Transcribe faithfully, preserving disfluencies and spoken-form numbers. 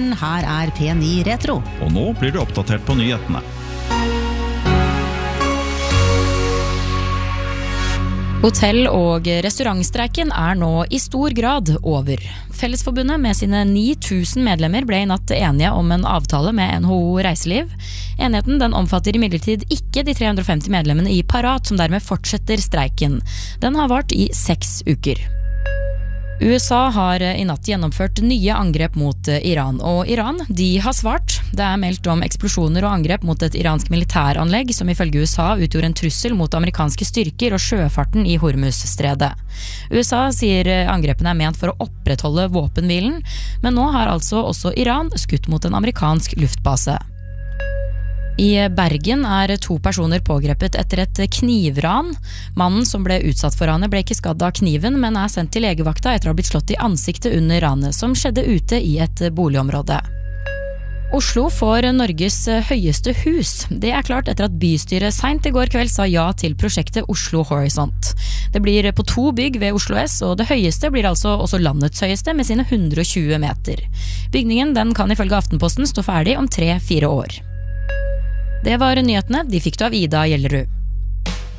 morgen, her er P ni Retro. Og nå blir du oppdatert på nyhetene. Hotell- og restaurantstreiken er nå i stor grad over. Fellesforbundet med sine ni tusen medlemmer ble i natt enige om en avtale med N H O Reiseliv. Enigheten den omfatter imidlertid ikke de tre hundre og femti medlemmene i Parat, som dermed fortsetter streiken. Den har vart i seks uker. U S A har i natt gjennomført nye angrep mot Iran, og Iran, de har svart. Det er meldt om eksplosjoner og angrep mot et iransk militæranlegg som ifølge U S A utgjorde en trussel mot amerikanske styrker og sjøfarten i Hormuzstredet. U S A sier angrepene er ment for å opprettholde våpenhvilen, men nå har altså også Iran skutt mot en amerikansk luftbase. I Bergen er to personer pågrepet etter et knivran. Mannen som ble utsatt for ranet ble ikke skadd av kniven, men er sendt til legevakta etter å ha blitt slått i ansiktet under ranet, som skjedde ute i et boligområde. Oslo får Norges høyeste hus. Det er klart etter at bystyret sent i går kveld sa ja til prosjektet Oslo Horizont. Det blir på to bygg ved Oslo S, og det høyeste blir altså også landets høyeste med sine hundre og tjue meter. Bygningen den kan ifølge Aftenposten stå ferdig om tre-fire år. Det var nyhetene, de fikk du av Ida Gjellerud.